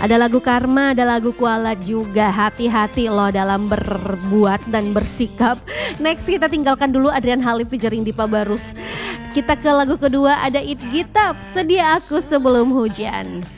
Ada lagu Karma, ada lagu Kualat juga. Hati-hati loh dalam berbuat dan bersikap. Next kita tinggalkan dulu Adrian Halim featuring Dipa Barus. Kita ke lagu kedua, ada It Gitap, Sedia Aku Sebelum Hujan.